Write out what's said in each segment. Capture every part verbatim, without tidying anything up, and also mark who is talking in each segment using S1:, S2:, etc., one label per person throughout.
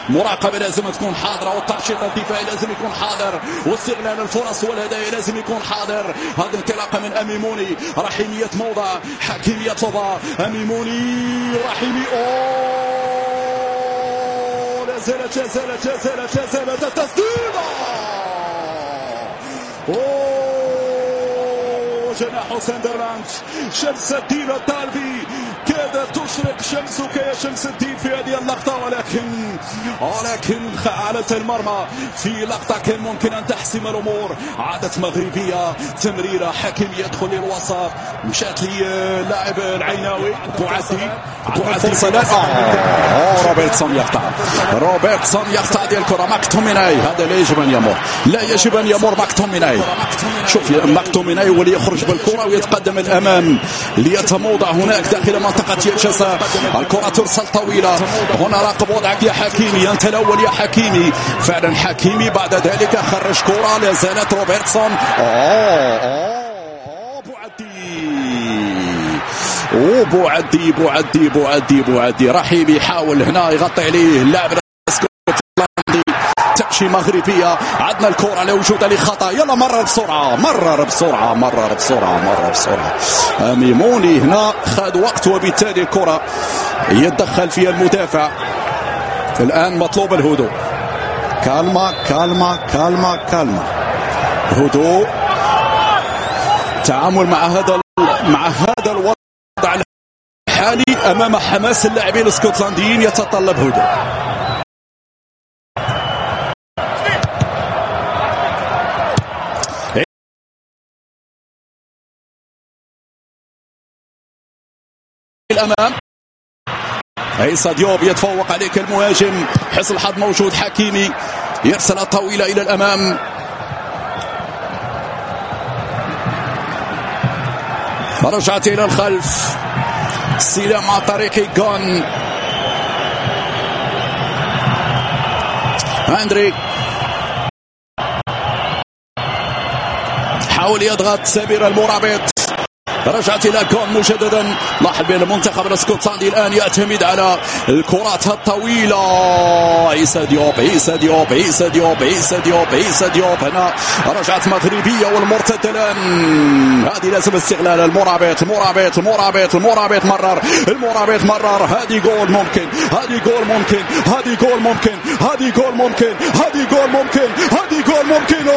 S1: مراقبة لازم تكون حاضرة، والترشيط الدفاعي لازم يكون حاضر، واستغلال الفرص والهدايا لازم يكون حاضر. هذه انطلاقة من أميموني، رحيمية موضع، حكيمية لضا، أميموني رحيمي، أوه لا زالت لا زالت لا زالت لا زالت التسديدة، أوه جناح ساندرلاند شمس الدين الطالبي، كادت تشرق شمسك يا شمس الدين في هذه اللقطة، ولكن ولكن خالت المرمى في لقطة كان ممكن أن تحسم الأمور. عادت مغربية، تمريرة، حكيم يدخل للوسط، مشات لي اللاعب العيناوي بوعدي بوعدي روبرتسون يقطع روبرتسون يقطع ديال الكرة. ماكتوميناي هذا لا يجب أن يمر، لا يجب أن يمر ماكتوميناي. شوف ماكتوميناي هو اللي يخرج بالكرة ويتقدم الأمام ليتموضع هناك داخل منطقة الجزاء. الكرة ترسل طويلة، هنا راقب وضعك يا حكيمي، أنت الأول يا حكيمي. فعلا حكيمي بعد ذلك خرج كرة، لا زالت روبرتسون. أوه أوه بوعدي أوه بوعدي بوعدي بوعدي بوعدي رحيمي يحاول هنا يغطي عليه اللاعب الاسكتلندي. تمشي مغربية، عندنا الكرة لا وجود لخطأ، يلا مرر بسرعة مرر بسرعة مرر بسرعة مرر بسرعة. أميموني هنا خد وقت، وبالتالي الكرة يتدخل فيها المدافع. الآن مطلوب الهدوء، كالما كالما كالما كالما هدوء، تعامل مع هذا مع هذا الوضع الحالي أمام حماس اللاعبين الاسكتلنديين يتطلب هدوء. الأمام عيسى ديوب يتفوق عليك المهاجم، حسن الحظ موجود. حكيمي يرسل طويلة إلى الأمام، رجعت إلى الخلف، استلام عن طريق جون أندري، حاول يضغط سمير المرابط، رجعت إلى كون مجددا. لاحظ بأن المنتخب الاسكتلندي الآن يعتمد على الكرات الطويلة. عيسى ديوب عيسى ديوب عيسى ديوب عيسى ديوب عيسى ديوب هنا رجعت مغربية، والمرتدة الآن هذه لازم استغلال. المرابط المرابط المرابط المرابط مرر المرابط مرر هذه جول ممكن، هذه جول ممكن، هذه جول ممكن، هذه جول ممكن، هذه جول ممكن، هذه جول ممكن.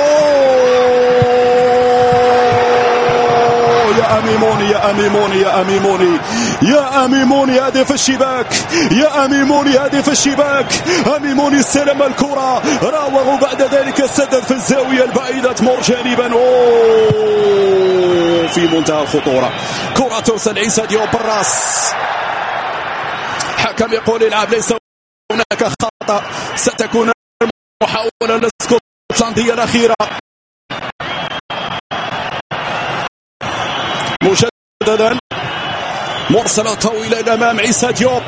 S1: يا أميموني يا أميموني يا أميموني يا أميموني هدف الشباك، يا أميموني هدف الشباك. أميموني استلم الكرة، راوغ بعد ذلك السدد في الزاوية البعيدة تمر جانبا. أوه في منتهى الخطورة، كرة ترسل عيسى ديوب بالراس، حكم يقول العب ليس هناك خطأ، ستكون المحاولة الاسكتلندية الأخيرة. مجددا مرسلة طويلة إلى الأمام عيسى ديوب.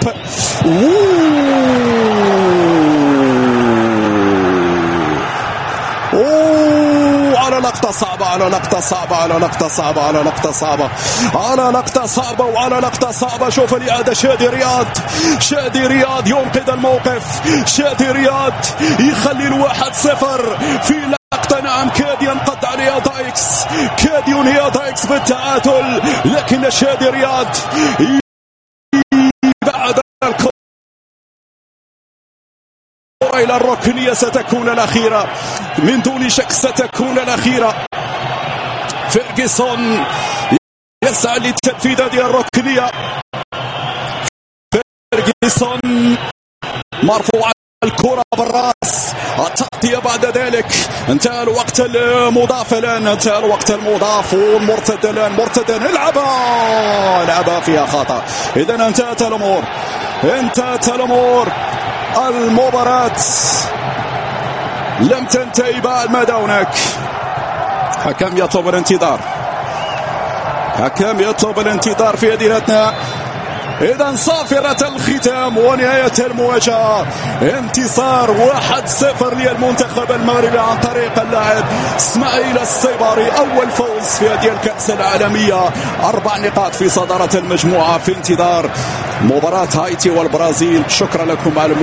S1: أوه على لقطة صعبة، على لقطة صعبة، على لقطة صعبة، على لقطة صعبة، على لقطة صعبة وعلى لقطة صعبة. شوف الإعادة، شادي رياض، شادي رياض ينقذ الموقف، شادي رياض يخلي الواحد صفر في لقطة. نعم كاد ينقض عليها دايكس، كاد ينهي دايكس بالتعادل، لكن شادي رياض بعد الكرة إلى الركنية ستكون الأخيرة، من دون شك ستكون الأخيرة. فيرغسون يسعى لتنفيذ هذه الركنية، فيرغسون مرفوعة الكرة بالراس، التغطية بعد ذلك. انتهى الوقت المضاف الآن، انتهى الوقت المضاف، والمرتدة الآن مرتدة العبها العبها فيها خطأ. إذا انتهت الأمور، انتهت الأمور، المباراة لم تنتهي بعد ما هناك. حكم يطلب الانتظار، حكم يطلب الانتظار في هذه الأثناء. إذا صافرة الختام ونهاية المواجهة، انتصار واحد صفر للمنتخب المغربي عن طريق اللاعب اسماعيل السيباري. أول فوز في هذه الكأس العالمية، أربع نقاط في صدارة المجموعة في انتظار مباراة هايتي والبرازيل. شكرا لكم على